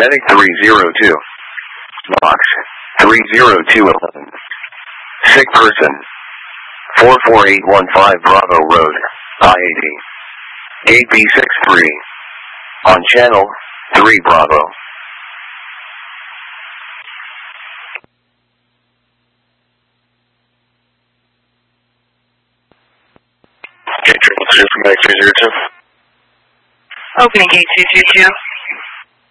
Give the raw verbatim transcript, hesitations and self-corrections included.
Medic three zero two. Box three zero two eleven. Sick person. four four eight one five Bravo Road, I eighty. Gate B six three. On channel three Bravo. Gate triple two from Medic three zero two. Opening gate two two two.